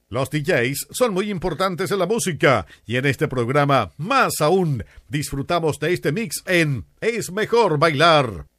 Los DJs son muy importantes en la música y en este programa más aún disfrutamos de este mix en Es Mejor Bailar.